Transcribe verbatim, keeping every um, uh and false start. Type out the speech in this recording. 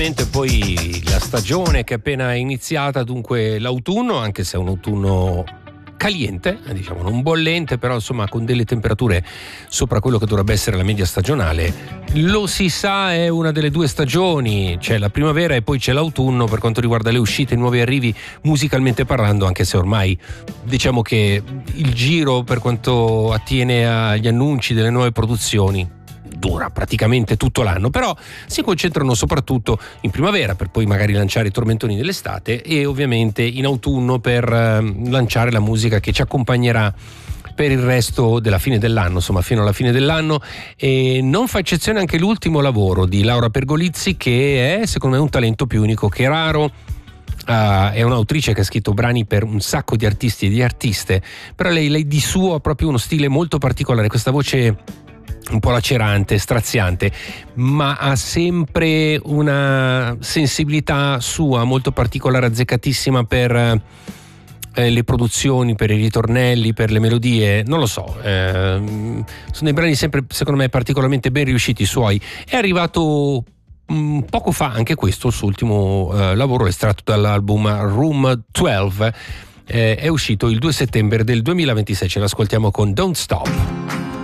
Poi la stagione che è appena iniziata, dunque l'autunno, anche se è un autunno caliente, diciamo non bollente, però insomma con delle temperature sopra quello che dovrebbe essere la media stagionale. Lo si sa, è una delle due stagioni, c'è la primavera e poi c'è l'autunno per quanto riguarda le uscite, i nuovi arrivi musicalmente parlando, anche se ormai diciamo che il giro per quanto attiene agli annunci delle nuove produzioni dura praticamente tutto l'anno, però si concentrano soprattutto in primavera per poi magari lanciare i tormentoni dell'estate e ovviamente in autunno per eh, lanciare la musica che ci accompagnerà per il resto della fine dell'anno, insomma fino alla fine dell'anno. E non fa eccezione anche l'ultimo lavoro di Laura Pergolizzi, che è secondo me un talento più unico che raro. Uh, è un'autrice che ha scritto brani per un sacco di artisti e di artiste, però lei, lei di suo ha proprio uno stile molto particolare, questa voce un po' lacerante, straziante, ma ha sempre una sensibilità sua molto particolare, azzeccatissima per eh, le produzioni, per i ritornelli, per le melodie, non lo so, eh, sono dei brani sempre secondo me particolarmente ben riusciti i suoi. È arrivato mh, poco fa anche questo, il suo ultimo eh, lavoro estratto dall'album Room dodici, eh, è uscito il due settembre del duemilaventisei, ce l'ascoltiamo con Don't Stop.